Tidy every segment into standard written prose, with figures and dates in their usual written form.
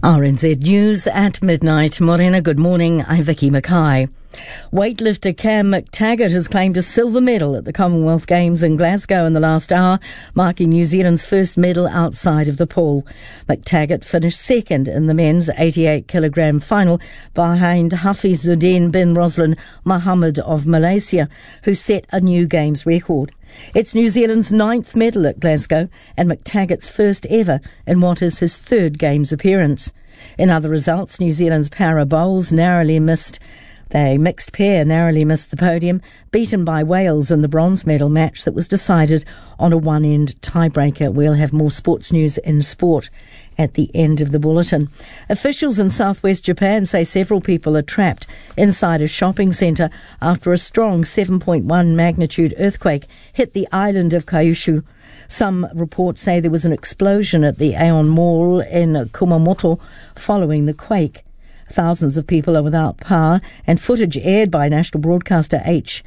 RNZ News at midnight. Morena, good morning. I'm Vicky Mackay. Weightlifter Cam McTaggart has claimed a silver medal at the Commonwealth Games in Glasgow in the last hour, marking New Zealand's first medal outside of the pool. McTaggart finished second in the men's 88-kilogram final behind Hafizuddin bin Roslin Mohammed of Malaysia, who set a new Games record. It's New Zealand's 9th medal at Glasgow and McTaggart's first ever in what is his 3rd Games appearance. In other results, New Zealand's para bowls mixed pair narrowly missed the podium, beaten by Wales in the bronze medal match that was decided on a one-end tiebreaker. We'll have more sports news in sport at the end of the bulletin. Officials in southwest Japan say several people are trapped inside a shopping centre after a strong 7.1 magnitude earthquake hit the island of Kyushu. Some reports say there was an explosion at the Aeon Mall in Kumamoto following the quake. Thousands of people are without power, and footage aired by national broadcaster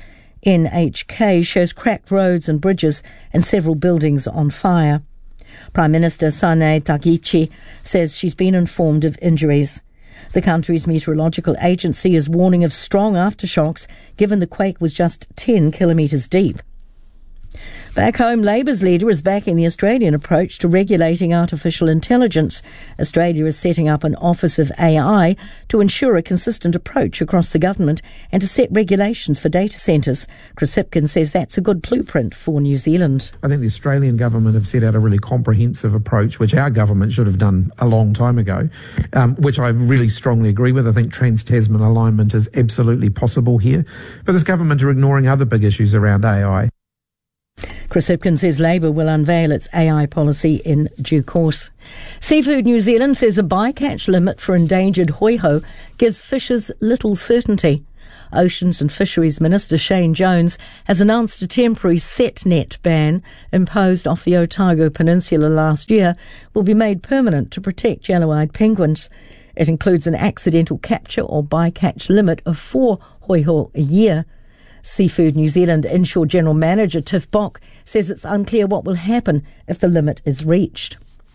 NHK shows cracked roads and bridges and several buildings on fire. Prime Minister Sanae Takichi says she's been informed of injuries. The country's meteorological agency is warning of strong aftershocks, given the quake was just 10 kilometres deep. Back home, Labour's leader is backing the Australian approach to regulating artificial intelligence. Australia is setting up an Office of AI to ensure a consistent approach across the government and to set regulations for data centres. Chris Hipkins says that's a good blueprint for New Zealand. I think the Australian government have set out a really comprehensive approach, which our government should have done a long time ago, which I really strongly agree with. I think Trans-Tasman alignment is absolutely possible here. But this government are ignoring other big issues around AI. Chris Hipkins says Labour will unveil its AI policy in due course. Seafood New Zealand says a bycatch limit for endangered hoiho gives fishers little certainty. Oceans and Fisheries Minister Shane Jones has announced a temporary set net ban imposed off the Otago Peninsula last year will be made permanent to protect yellow-eyed penguins. It includes an accidental capture or bycatch limit of 4 hoiho a year. Seafood New Zealand Inshore General Manager Tiff Bock says it's unclear what will happen if the limit is reached.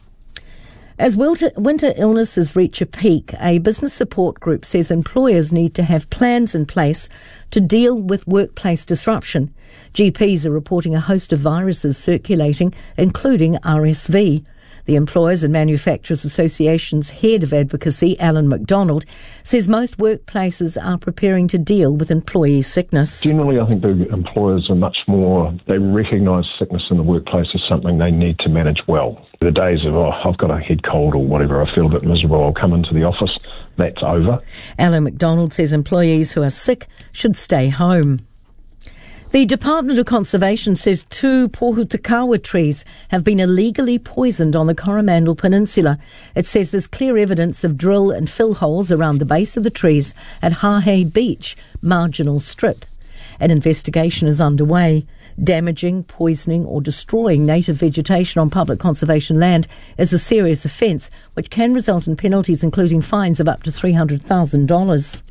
As winter illnesses reach a peak, a business support group says employers need to have plans in place to deal with workplace disruption. GPs are reporting a host of viruses circulating, including RSV. The Employers and Manufacturers Association's head of advocacy, Alan McDonald, says most workplaces are preparing to deal with employee sickness. Generally, I think the employers are much more, they recognise sickness in the workplace as something they need to manage well. The days of, I've got a head cold or whatever, I feel a bit miserable, I'll come into the office, that's over. Alan McDonald says employees who are sick should stay home. The Department of Conservation says 2 Pohutakawa trees have been illegally poisoned on the Coromandel Peninsula. It says there's clear evidence of drill and fill holes around the base of the trees at Hahe Beach, marginal strip. An investigation is underway. Damaging, poisoning or destroying native vegetation on public conservation land is a serious offence, which can result in penalties including fines of up to $300,000.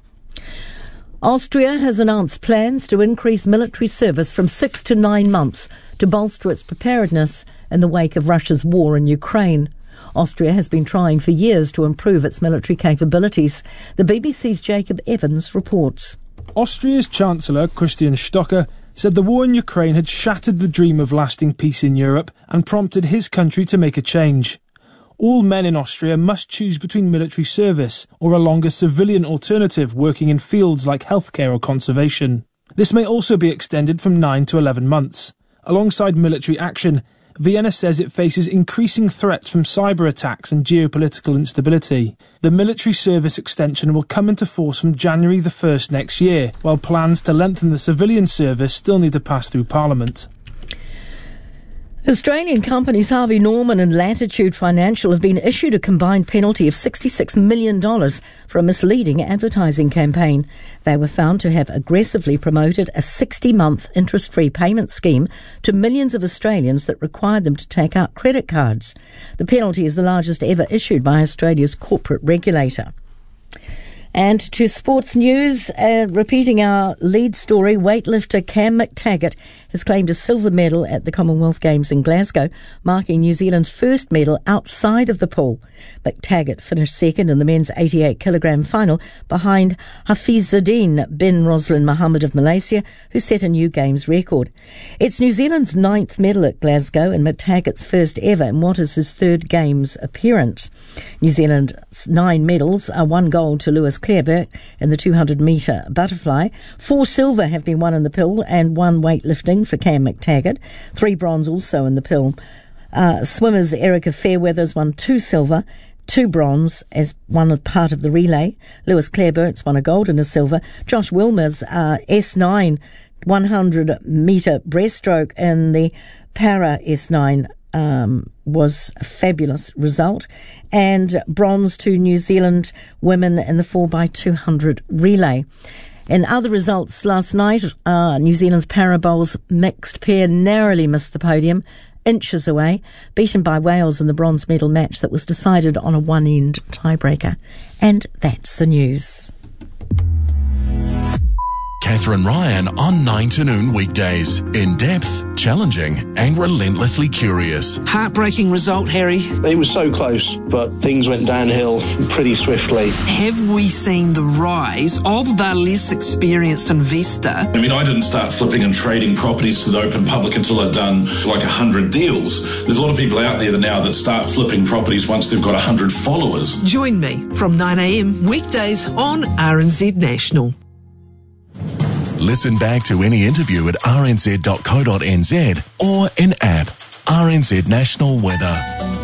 Austria has announced plans to increase military service from 6 to 9 months to bolster its preparedness in the wake of Russia's war in Ukraine. Austria has been trying for years to improve its military capabilities. The BBC's Jacob Evans reports. Austria's Chancellor Christian Stocker said the war in Ukraine had shattered the dream of lasting peace in Europe and prompted his country to make a change. All men in Austria must choose between military service or a longer civilian alternative working in fields like healthcare or conservation. This may also be extended from 9 to 11 months. Alongside military action, Vienna says it faces increasing threats from cyber attacks and geopolitical instability. The military service extension will come into force from January the 1st next year, while plans to lengthen the civilian service still need to pass through Parliament. Australian companies Harvey Norman and Latitude Financial have been issued a combined penalty of $66 million for a misleading advertising campaign. They were found to have aggressively promoted a 60-month interest-free payment scheme to millions of Australians that required them to take out credit cards. The penalty is the largest ever issued by Australia's corporate regulator. And to sports news, repeating our lead story, weightlifter Cam McTaggart has claimed a silver medal at the Commonwealth Games in Glasgow, marking New Zealand's first medal outside of the pool. McTaggart finished second in the men's 88-kilogram final behind Hafizuddin bin Roslin Mohammed of Malaysia, who set a new Games record. It's New Zealand's 9th medal at Glasgow and McTaggart's first ever in what is his 3rd Games appearance. New Zealand's 9 medals are 1 gold to Lewis Clareburt in the 200-metre butterfly. 4 silver have been won in the pill and 1 weightlifting for Cam McTaggart. 3 bronze also in the pill. Swimmers Erica Fairweather's won 2 silver, 2 bronze as one part of the relay. Lewis Clareburt's won a gold and a silver. Josh Wilmer's S9 100-metre breaststroke in the para S9 was a fabulous result, and bronze to New Zealand women in the 4x200 relay. In other results last night, New Zealand's para bowls mixed pair narrowly missed the podium, inches away, beaten by Wales in the bronze medal match that was decided on a one-end tiebreaker. And that's the news. Catherine Ryan on 9 to noon weekdays. In depth, challenging and relentlessly curious. Heartbreaking result, Harry. It was so close, but things went downhill pretty swiftly. Have we seen the rise of the less experienced investor? I mean, I didn't start flipping and trading properties to the open public until I'd done like 100 deals. There's a lot of people out there now that start flipping properties once they've got 100 followers. Join me from 9 a.m. weekdays on RNZ National. Listen back to any interview at rnz.co.nz or in app RNZ National Weather.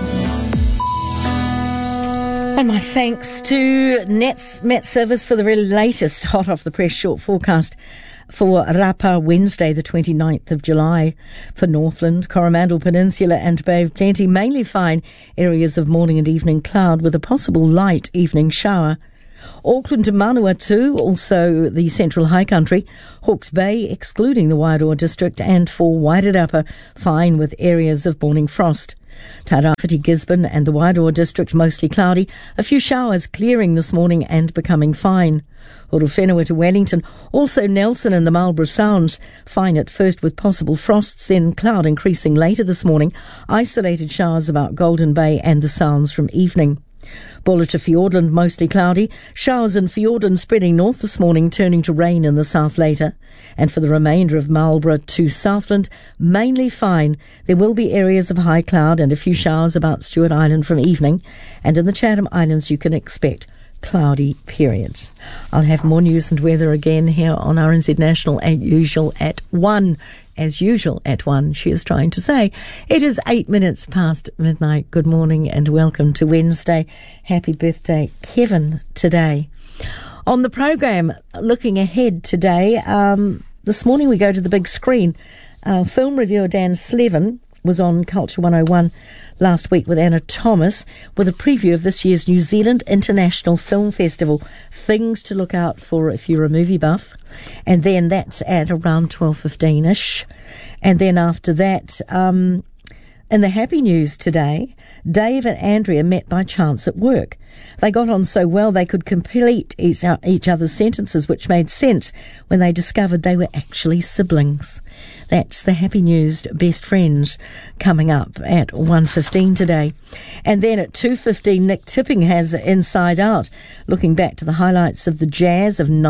And my thanks to Met Service for the very latest hot off the press short forecast for Rapa Wednesday, the 29th of July. For Northland, Coromandel Peninsula and Bay of Plenty, mainly fine areas of morning and evening cloud with a possible light evening shower. Auckland to Manawatu, also the Central High Country, Hawke's Bay, excluding the Wairoa district, and for Wairarapa, fine with areas of morning frost. Tairāwhiti, Gisborne and the Wairoa district, mostly cloudy, a few showers clearing this morning and becoming fine. Horowhenua to Wellington, also Nelson and the Marlborough Sounds, fine at first with possible frosts, then cloud increasing later this morning, isolated showers about Golden Bay and the Sounds from evening. Buller to Fiordland, mostly cloudy. Showers in Fiordland spreading north this morning, turning to rain in the south later. And for the remainder of Marlborough to Southland, mainly fine. There will be areas of high cloud and a few showers about Stewart Island from evening. And in the Chatham Islands, you can expect cloudy periods. I'll have more news and weather again here on RNZ National as usual at 1. As usual at 1, she is trying to say. It is 8 minutes past midnight. Good morning and welcome to Wednesday. Happy birthday, Kevin, today. On the program, looking ahead today, this morning we go to the big screen. Film reviewer Dan Slevin was on Culture 101 last week with Anna Thomas with a preview of this year's New Zealand International Film Festival. Things to look out for if you're a movie buff. And then that's at around 12:15ish. And then after that, in the happy news today, Dave and Andrea met by chance at work. They got on so well they could complete each other's sentences, which made sense when they discovered they were actually siblings. That's the happy news best friends coming up at 1:15 today. And then at 2:15, Nick Tipping has Inside Out, looking back to the highlights of the jazz of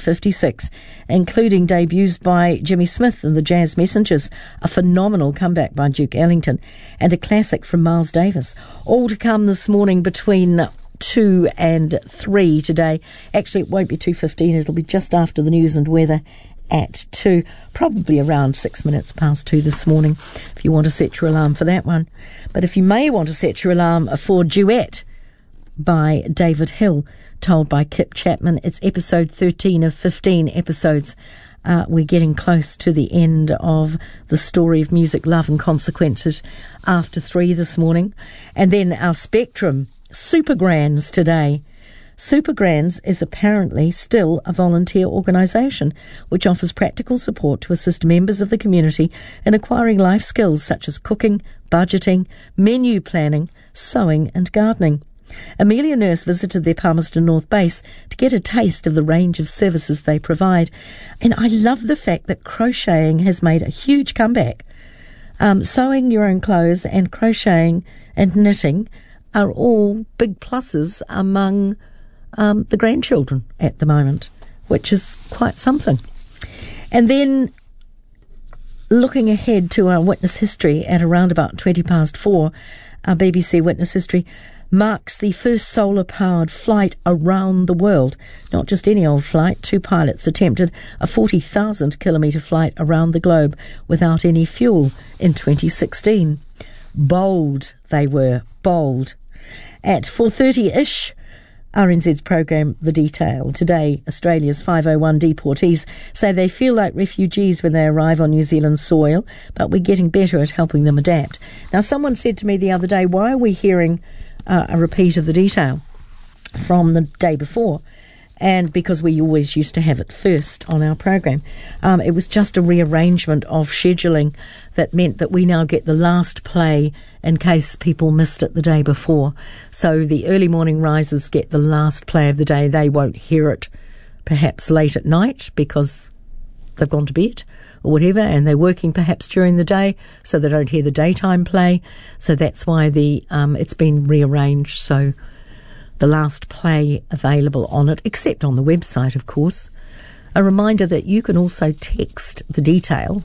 1956, including debuts by Jimmy Smith and the Jazz Messengers, a phenomenal comeback by Duke Ellington, and a classic from Miles Davis. All to come this morning between 2 and 3 today. Actually, it won't be 2:15. It'll be just after the news and weather at 2, probably around 6 minutes past 2 this morning, if you want to set your alarm for that one. But if you may want to set your alarm for Duet by David Hill, told by Kip Chapman, it's episode 13 of 15 episodes. We're getting close to the end of the story of music, love and consequences after 3 this morning. And then our Spectrum, Supergrands today. Supergrands is apparently still a volunteer organisation which offers practical support to assist members of the community in acquiring life skills such as cooking, budgeting, menu planning, sewing and gardening. Amelia Nurse visited their Palmerston North base to get a taste of the range of services they provide. And I love the fact that crocheting has made a huge comeback. Sewing your own clothes and crocheting and knitting are all big pluses among the grandchildren at the moment, which is quite something. And then looking ahead to our witness history at around about 4:20, our BBC witness history marks the first solar-powered flight around the world. Not just any old flight. 2 pilots attempted a 40,000-kilometre flight around the globe without any fuel in 2016. Bold they were, bold. At 4:30-ish, RNZ's program The Detail. Today, Australia's 501 deportees say they feel like refugees when they arrive on New Zealand soil, but we're getting better at helping them adapt. Now, someone said to me the other day, why are we hearing a repeat of The Detail from the day before? And because we always used to have it first on our program. It was just a rearrangement of scheduling that meant that we now get the last play in case people missed it the day before. So the early morning risers get the last play of the day. They won't hear it perhaps late at night because they've gone to bed or whatever, and they're working perhaps during the day, so they don't hear the daytime play. So that's why it's been rearranged. So the last play available on it, except on the website, of course. A reminder that you can also text the detail,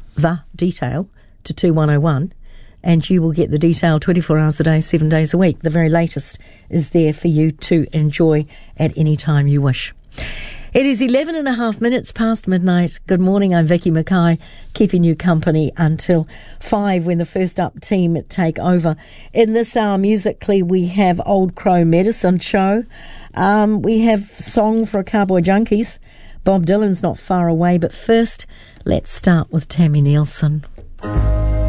to 2101, and you will get the detail 24 hours a day, 7 days a week. The very latest is there for you to enjoy at any time you wish. It is 11.5 minutes past midnight. Good morning, I'm Vicky Mackay, keeping you company until 5 when the First Up team take over. In this hour, musically, we have Old Crow Medicine Show. We have Song for Cowboy Junkies. Bob Dylan's not far away, but first, let's start with Tammy Nielsen.